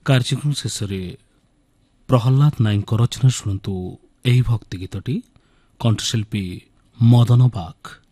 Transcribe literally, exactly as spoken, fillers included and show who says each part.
Speaker 1: କାର୍ଯ୍ୟକ୍ରମ ଶେଷରେ ପ୍ରହଲ୍ଲାଦ ନାୟକଙ୍କ ରଚନା ଶୁଣନ୍ତୁ। ଏହି ଭକ୍ତି ଗୀତଟି କଣ୍ଠଶିଳ୍ପୀ ମଦନ ବାଗ।